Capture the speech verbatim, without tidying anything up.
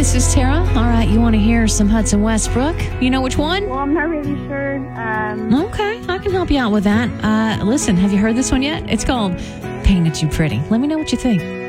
this is Tara. All right, you want to hear some Hudson Westbrook? You know which one? Well, I'm not really sure. Um, Okay, I can help you out with that. Uh, listen, have you heard this one yet? It's called Painted You Pretty. Let me know what you think.